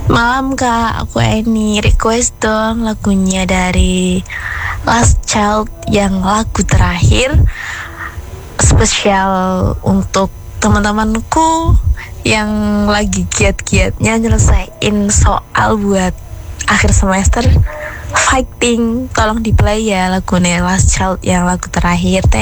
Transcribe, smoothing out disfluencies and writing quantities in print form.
Malam Kak, aku Eni. Request dong lagunya dari Last Child yang lagu terakhir. Spesial untuk teman-temanku yang lagi giat-giatnya nyelesain soal buat akhir semester fighting. Tolong di play ya lagunya Last Child yang lagu terakhir.